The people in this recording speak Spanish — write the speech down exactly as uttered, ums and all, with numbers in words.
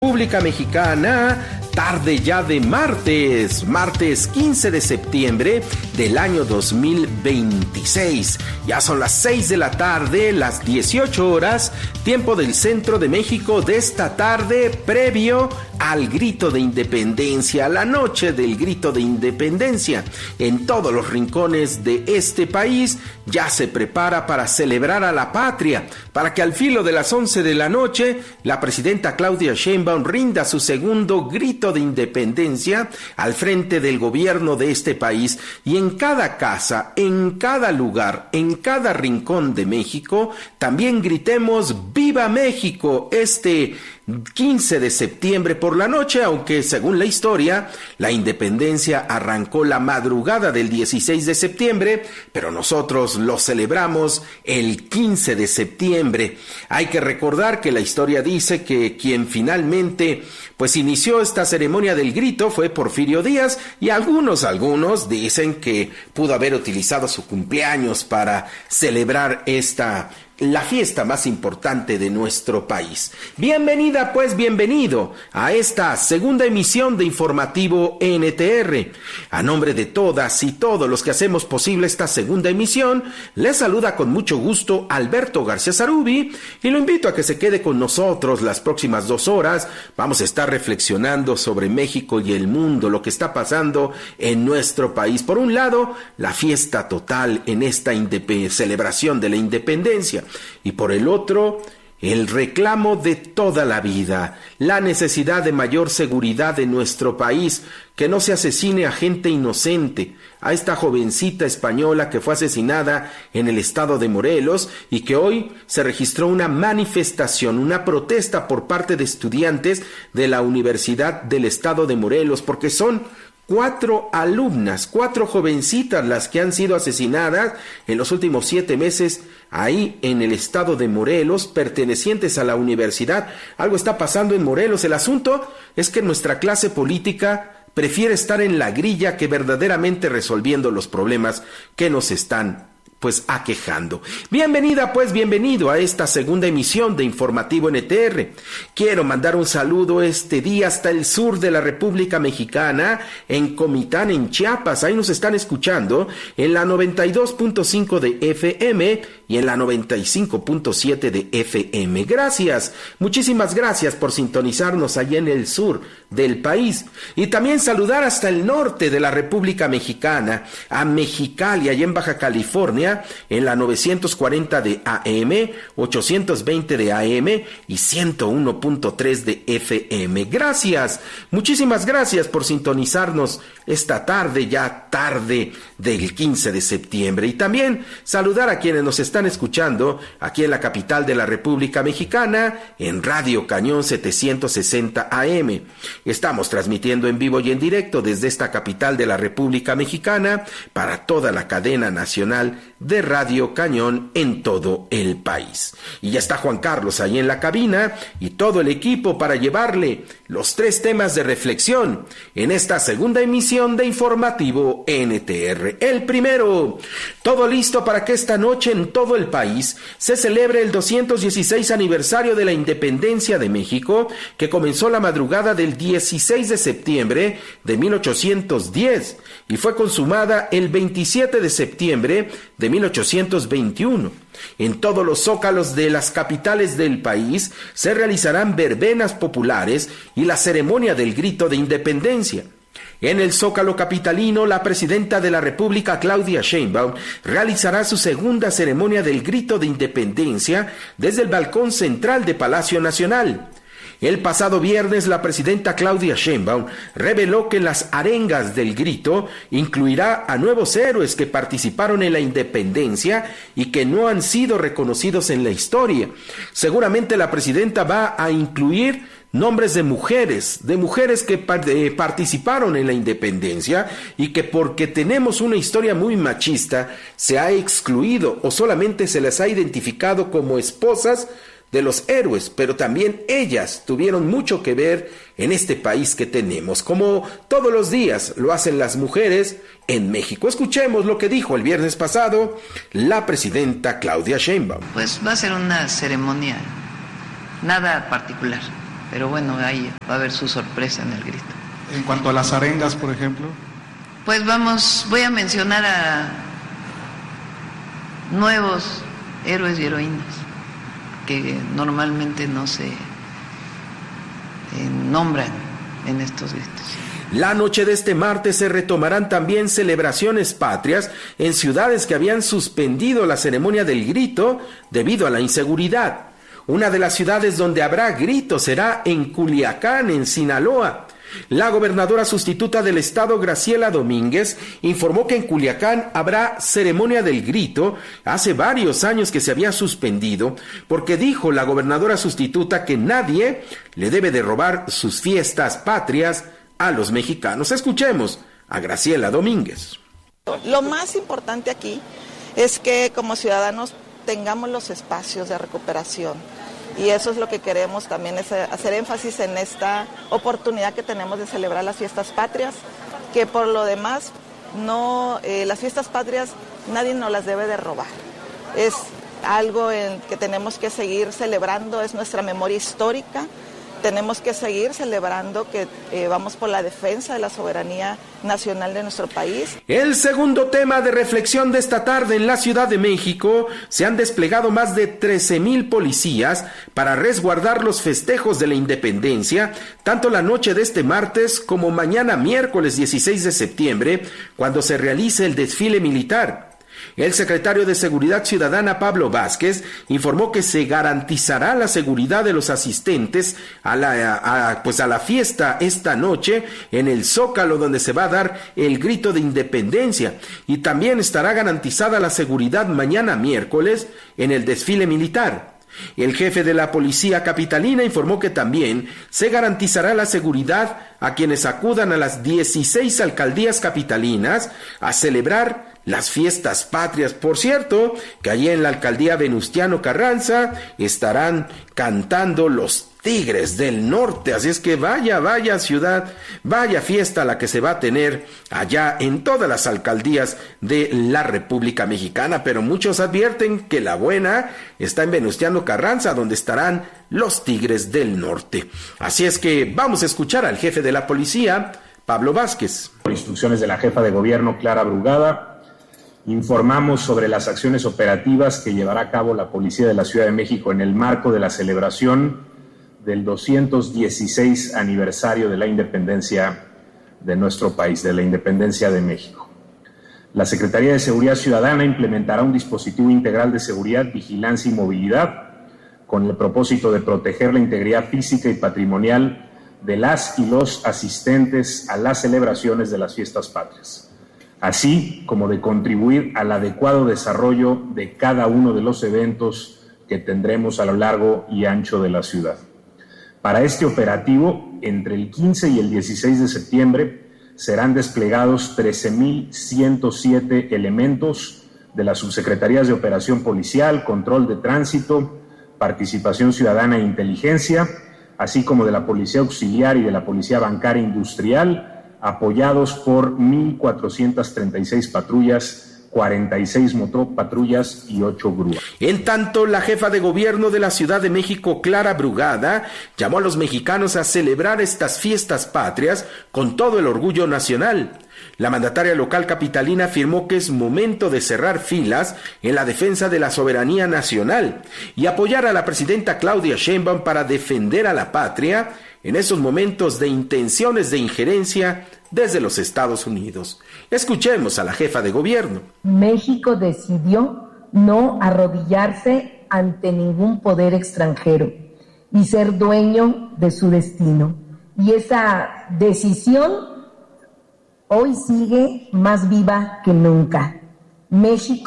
República Mexicana, tarde ya de martes, martes quince de septiembre del año dos mil veintiséis. Ya son las seis de la tarde, las dieciocho horas, tiempo del centro de México de esta tarde, previo al grito de independencia, la noche del grito de independencia. En todos los rincones de este país ya se prepara para celebrar a la patria, para que al filo de las once de la noche la presidenta Claudia Sheinbaum rinda su segundo grito de independencia al frente del gobierno de este país, y en cada casa, en cada lugar, en cada rincón de México, también gritemos ¡Viva México! Este quince de septiembre por la noche, aunque según la historia, la independencia arrancó la madrugada del dieciséis de septiembre, pero nosotros lo celebramos el quince de septiembre. Hay que recordar que la historia dice que quien finalmente pues inició esta ceremonia del grito fue Porfirio Díaz, y algunos, algunos dicen que pudo haber utilizado su cumpleaños para celebrar esta la fiesta más importante de nuestro país. Bienvenida, pues bienvenido a esta segunda emisión de Informativo N T R. A nombre de todas y todos los que hacemos posible esta segunda emisión, les saluda con mucho gusto Alberto García Zarubi, y lo invito a que se quede con nosotros las próximas dos horas. Vamos a estar reflexionando sobre México y el mundo, lo que está pasando en nuestro país. Por un lado, la fiesta total en esta indep- celebración de la independencia, y por el otro, el reclamo de toda la vida, la necesidad de mayor seguridad en nuestro país, que no se asesine a gente inocente, a esta jovencita española que fue asesinada en el estado de Morelos, y que hoy se registró una manifestación, una protesta por parte de estudiantes de la Universidad del estado de Morelos, porque son cuatro alumnas, cuatro jovencitas las que han sido asesinadas en los últimos siete meses ahí en el estado de Morelos, pertenecientes a la universidad. Algo está pasando en Morelos. El asunto es que nuestra clase política prefiere estar en la grilla que verdaderamente resolviendo los problemas que nos están pues aquejando. Bienvenida, pues bienvenido a esta segunda emisión de Informativo N T R. Quiero mandar un saludo este día hasta el sur de la República Mexicana, en Comitán, en Chiapas. Ahí nos están escuchando en la noventa y dos punto cinco de F M y en la noventa y cinco punto siete de F M. Gracias, muchísimas gracias por sintonizarnos allá en el sur del país. Y también saludar hasta el norte de la República Mexicana, a Mexicali, allá en Baja California, en la novecientos cuarenta de A M, ochocientos veinte de A M y ciento uno punto tres de F M. Gracias, muchísimas gracias por sintonizarnos esta tarde, ya tarde del quince de septiembre. Y también saludar a quienes nos están escuchando aquí en la capital de la República Mexicana, en Radio Cañón setecientos sesenta A M. Estamos transmitiendo en vivo y en directo desde esta capital de la República Mexicana para toda la cadena nacional de Radio Cañón en todo el país. Y ya está Juan Carlos ahí en la cabina y todo el equipo para llevarle los tres temas de reflexión en esta segunda emisión de Informativo N T R. El primero, todo listo para que esta noche en todo el país se celebre el doscientos dieciséis aniversario de la independencia de México, que comenzó la madrugada del dieciséis de septiembre de mil ochocientos diez y fue consumada el veintisiete de septiembre de mil ochocientos veintiuno. En todos los zócalos de las capitales del país se realizarán verbenas populares y la ceremonia del grito de independencia. En el Zócalo capitalino, la presidenta de la República, Claudia Sheinbaum, realizará su segunda ceremonia del grito de independencia desde el balcón central de Palacio Nacional. El pasado viernes, la presidenta Claudia Sheinbaum reveló que las arengas del grito incluirá a nuevos héroes que participaron en la independencia y que no han sido reconocidos en la historia. Seguramente la presidenta va a incluir nombres de mujeres, de mujeres que eh, participaron en la independencia y que porque tenemos una historia muy machista se ha excluido o solamente se les ha identificado como esposas de los héroes, pero también ellas tuvieron mucho que ver en este país que tenemos, como todos los días lo hacen las mujeres en México. Escuchemos lo que dijo el viernes pasado la presidenta Claudia Sheinbaum. Pues va a ser una ceremonia nada particular, pero bueno, ahí va a haber su sorpresa en el grito. En cuanto a las arengas, por ejemplo. Pues vamos, voy a mencionar a nuevos héroes y heroínas que normalmente no se eh, nombran en estos gritos. La noche de este martes se retomarán también celebraciones patrias en ciudades que habían suspendido la ceremonia del grito debido a la inseguridad. Una de las ciudades donde habrá grito será en Culiacán, en Sinaloa. La gobernadora sustituta del estado, Graciela Domínguez, informó que en Culiacán habrá ceremonia del grito. Hace varios años que se había suspendido, porque dijo la gobernadora sustituta que nadie le debe de robar sus fiestas patrias a los mexicanos. Escuchemos a Graciela Domínguez. Lo más importante aquí es que como ciudadanos tengamos los espacios de recuperación. Y eso es lo que queremos también, es hacer énfasis en esta oportunidad que tenemos de celebrar las fiestas patrias, que por lo demás, no, eh, las fiestas patrias nadie nos las debe de robar. Es algo en que tenemos que seguir celebrando, es nuestra memoria histórica. Tenemos que seguir celebrando que eh, vamos por la defensa de la soberanía nacional de nuestro país. El segundo tema de reflexión de esta tarde en la Ciudad de México: se han desplegado más de trece mil policías para resguardar los festejos de la independencia, tanto la noche de este martes como mañana miércoles dieciséis de septiembre, cuando se realice el desfile militar. El secretario de Seguridad Ciudadana, Pablo Vázquez, informó que se garantizará la seguridad de los asistentes a la, a, pues a la fiesta esta noche en el Zócalo, donde se va a dar el grito de independencia, y también estará garantizada la seguridad mañana miércoles en el desfile militar. El jefe de la policía capitalina informó que también se garantizará la seguridad a quienes acudan a las dieciséis alcaldías capitalinas a celebrar las fiestas patrias. Por cierto, que allí en la alcaldía Venustiano Carranza estarán cantando los Tigres del Norte, así es que vaya, vaya ciudad, vaya fiesta la que se va a tener allá en todas las alcaldías de la República Mexicana, pero muchos advierten que la buena está en Venustiano Carranza, donde estarán los Tigres del Norte. Así es que vamos a escuchar al jefe de la policía, Pablo Vázquez. Por instrucciones de la jefa de gobierno, Clara Brugada, informamos sobre las acciones operativas que llevará a cabo la Policía de la Ciudad de México en el marco de la celebración del doscientos dieciséis aniversario de la independencia de nuestro país, de la independencia de México. La Secretaría de Seguridad Ciudadana implementará un dispositivo integral de seguridad, vigilancia y movilidad con el propósito de proteger la integridad física y patrimonial de las y los asistentes a las celebraciones de las fiestas patrias, así como de contribuir al adecuado desarrollo de cada uno de los eventos que tendremos a lo largo y ancho de la ciudad. Para este operativo, entre el quince y el dieciséis de septiembre, serán desplegados trece mil ciento siete elementos de las subsecretarías de Operación Policial, Control de Tránsito, Participación Ciudadana e Inteligencia, así como de la Policía Auxiliar y de la Policía Bancaria Industrial, apoyados por mil cuatrocientas treinta y seis patrullas, cuarenta y seis motopatrullas y ocho grúas. En tanto, la jefa de gobierno de la Ciudad de México, Clara Brugada, llamó a los mexicanos a celebrar estas fiestas patrias con todo el orgullo nacional. La mandataria local capitalina afirmó que es momento de cerrar filas en la defensa de la soberanía nacional y apoyar a la presidenta Claudia Sheinbaum para defender a la patria en esos momentos de intenciones de injerencia desde los Estados Unidos. Escuchemos a la jefa de gobierno. México decidió no arrodillarse ante ningún poder extranjero y ser dueño de su destino. Y esa decisión hoy sigue más viva que nunca. México